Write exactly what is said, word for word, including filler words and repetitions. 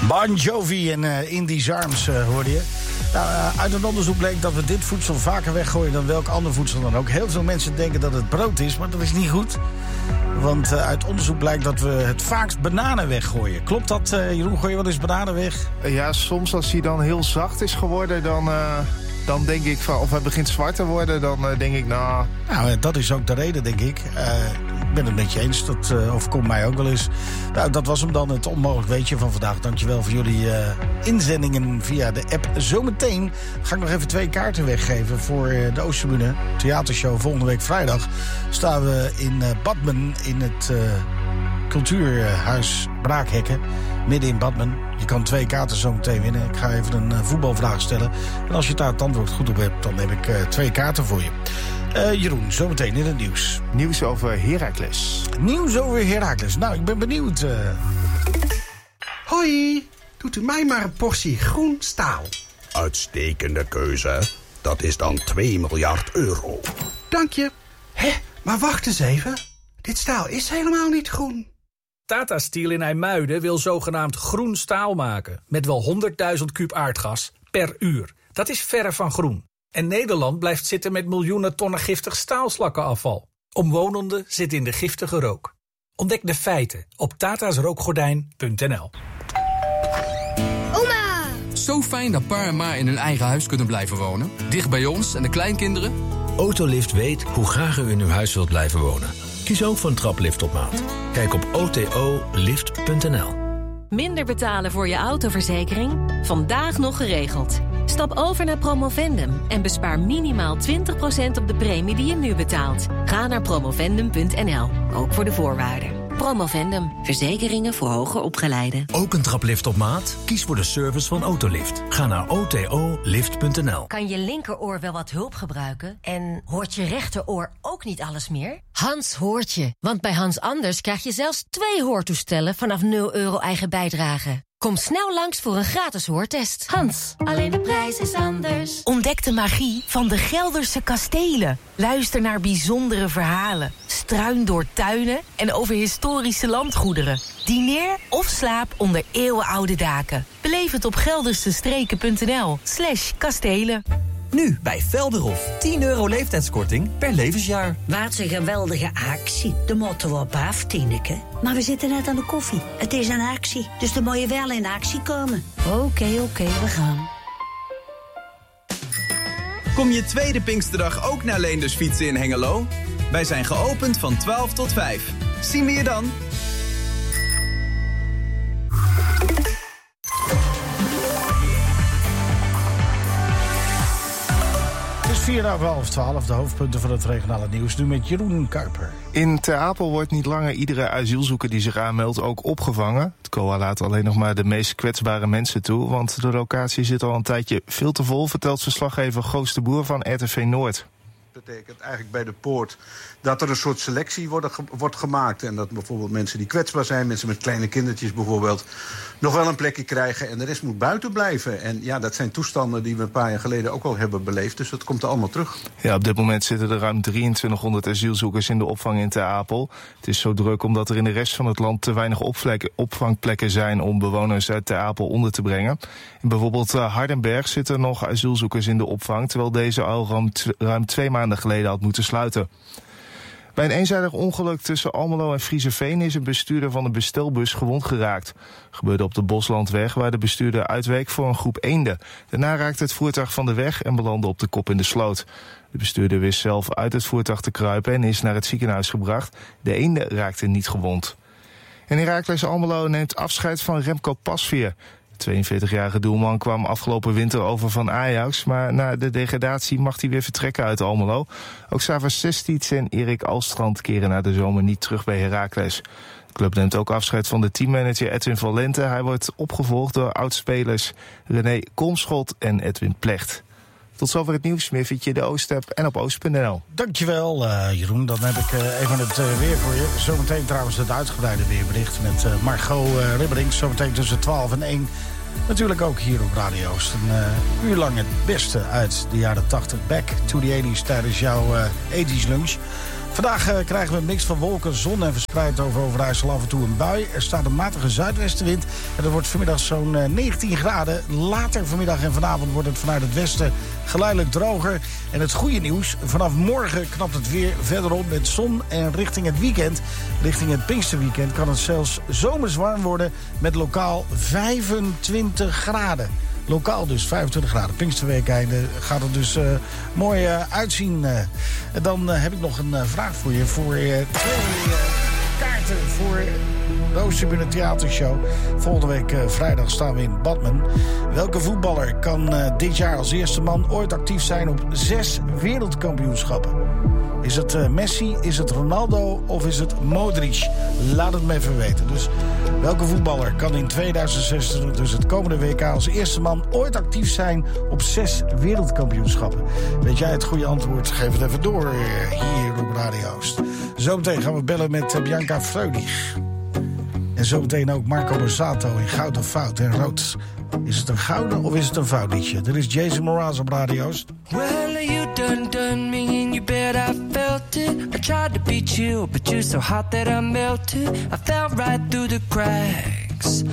Bon Jovi en uh, In These Arms uh, hoorde je. Nou, uh, uit een onderzoek bleek dat we dit voedsel vaker weggooien dan welk ander voedsel dan ook. Heel veel mensen denken dat het brood is, maar dat is niet goed. Want uh, uit onderzoek blijkt dat we het vaakst bananen weggooien. Klopt dat, uh, Jeroen? Gooi je wel eens bananen weg? Ja, soms als hij dan heel zacht is geworden, dan, uh, dan denk ik van... of hij begint zwart te worden, dan uh, denk ik, nou... Nou, dat is ook de reden, denk ik. Uh, ik ben het met je eens, dat uh, overkomt mij ook wel eens. Nou, dat was hem dan, het onmogelijk weetje van vandaag. Dankjewel voor jullie uh, inzendingen via de app. Zometeen ga ik nog even twee kaarten weggeven voor uh, de Oosttribune theatershow. Volgende week vrijdag staan we in uh, Badmen in het uh, cultuurhuis Braakhekken. Midden in Badmen. Je kan twee kaarten zo meteen winnen. Ik ga even een uh, voetbalvraag stellen. En als je daar het antwoord goed op hebt, dan heb ik uh, twee kaarten voor je. Uh, Jeroen, zometeen in het nieuws. Nieuws over Heracles. Nieuws over Heracles. Nou, ik ben benieuwd. Uh... Hoi, doet u mij maar een portie groen staal. Uitstekende keuze. Dat is dan twee miljard euro. Dank je. Hé, maar wacht eens even. Dit staal is helemaal niet groen. Tata Steel in IJmuiden wil zogenaamd groen staal maken. Met wel honderdduizend kuub aardgas per uur. Dat is verre van groen. En Nederland blijft zitten met miljoenen tonnen giftig staalslakkenafval. Omwonenden zitten in de giftige rook. Ontdek de feiten op tatasrookgordijn punt n l. Oma! Zo fijn dat pa en ma in hun eigen huis kunnen blijven wonen. Dicht bij ons en de kleinkinderen. Autolift weet hoe graag u in uw huis wilt blijven wonen. Kies ook voor een traplift op maat. Kijk op o t o lift punt n l. Minder betalen voor je autoverzekering? Vandaag nog geregeld. Stap over naar Promovendum en bespaar minimaal twintig procent op de premie die je nu betaalt. Ga naar promovendum punt n l, ook voor de voorwaarden. Promovendum, verzekeringen voor hoger opgeleiden. Ook een traplift op maat? Kies voor de service van Autolift. Ga naar o t o lift punt n l. Kan je linkeroor wel wat hulp gebruiken? En hoort je rechteroor ook niet alles meer? Hans hoort je, want bij Hans Anders krijg je zelfs twee hoortoestellen vanaf nul euro eigen bijdrage. Kom snel langs voor een gratis hoortest. Hans, alleen de prijs is anders. Ontdek de magie van de Gelderse kastelen. Luister naar bijzondere verhalen. Struin door tuinen en over historische landgoederen. Dineer of slaap onder eeuwenoude daken. Beleef het op geldersestreken punt n l slash kastelen. Nu bij Velderhof. tien euro leeftijdskorting per levensjaar. Wat een geweldige actie. De motto op af, Tineke. Maar we zitten net aan de koffie. Het is een actie, dus dan moet je wel in actie komen. Oké, okay, oké, okay, we gaan. Kom je tweede Pinksterdag ook naar Leenders fietsen in Hengelo? Wij zijn geopend van twaalf tot vijf. Zien we je dan? vier over half twaalf, de hoofdpunten van het regionale nieuws. Nu met Jeroen Kuiper. In Ter Apel wordt niet langer iedere asielzoeker die zich aanmeldt ook opgevangen. Het C O A laat alleen nog maar de meest kwetsbare mensen toe, want de locatie zit al een tijdje veel te vol, vertelt verslaggever Goos de Boer van R T V Noord. Dat betekent eigenlijk bij de poort dat er een soort selectie wordt, wordt gemaakt. En dat bijvoorbeeld mensen die kwetsbaar zijn, mensen met kleine kindertjes bijvoorbeeld, nog wel een plekje krijgen en de rest moet buiten blijven. En ja, dat zijn toestanden die we een paar jaar geleden ook al hebben beleefd. Dus dat komt er allemaal terug. Ja, op dit moment zitten er ruim drieëntwintighonderd asielzoekers in de opvang in Ter Apel. Het is zo druk omdat er in de rest van het land te weinig opvangplekken zijn om bewoners uit Ter Apel onder te brengen. In bijvoorbeeld Hardenberg zitten nog asielzoekers in de opvang, terwijl deze al ruim, t- ruim twee maanden geleden had moeten sluiten. Bij een eenzijdig ongeluk tussen Almelo en Friezenveen is een bestuurder van een bestelbus gewond geraakt. Dat gebeurde op de Boslandweg, waar de bestuurder uitweek voor een groep eenden. Daarna raakte het voertuig van de weg en belandde op de kop in de sloot. De bestuurder wist zelf uit het voertuig te kruipen en is naar het ziekenhuis gebracht. De eenden raakten niet gewond. En Heracles Almelo neemt afscheid van Remco Pasveer. De tweeënveertigjarige doelman kwam afgelopen winter over van Ajax, maar na de degradatie mag hij weer vertrekken uit Almelo. Ook Sava Sestic en Erik Alstrand keren na de zomer niet terug bij Heracles. De club neemt ook afscheid van de teammanager Edwin van Lente. Hij wordt opgevolgd door oudspelers René Komschot en Edwin Plecht. Tot zover het nieuws. Meer vind je de Oostep en op oost punt n l. Dankjewel, uh, Jeroen. Dan heb ik uh, even het uh, weer voor je. Zometeen trouwens het uitgebreide weerbericht met uh, Margot uh, Ribberings. Zometeen tussen twaalf en één. Natuurlijk ook hier op Radio Oost. Een uh, uur lang het beste uit de jaren tachtig. Back to the eighties tijdens jouw uh, eighties lunch. Vandaag uh, krijgen we een mix van wolken, zon en verspreid over Overijssel af en toe een bui. Er staat een matige zuidwestenwind en er wordt vanmiddag zo'n uh, negentien graden. Later vanmiddag en vanavond wordt het vanuit het westen geleidelijk droger. En het goede nieuws, vanaf morgen knapt het weer verder op met zon en richting het weekend. Richting het Pinksterweekend kan het zelfs zomers warm worden met lokaal vijfentwintig graden. Lokaal dus, vijfentwintig graden. Pinksterweekeinde gaat er dus uh, mooi uh, uitzien. Uh. En dan uh, heb ik nog een uh, vraag voor je. Voor uh, twee uh, kaarten voor de Oosttribune Theatershow. Volgende week uh, vrijdag staan we in Badmen. Welke voetballer kan uh, dit jaar als eerste man ooit actief zijn op zes wereldkampioenschappen? Is het uh, Messi, is het Ronaldo of is het Modric? Laat het me even weten. Dus welke voetballer kan in tweeduizend zesentwintig, dus het komende W K, als eerste man ooit actief zijn op zes wereldkampioenschappen? Weet jij het goede antwoord? Geef het even door hier op Radio Oost. Zometeen gaan we bellen met uh, Bianca Freudig. En zometeen ook Marco Borsato in Goud of Fout en Rood. Is het een gouden of is het een fout liedje? Dit is Jason Mraz op Radio Oost. Well, you done done me and you bet I felt it. I tried to beat you, but you're so hot that I melted. I fell right through the cracks.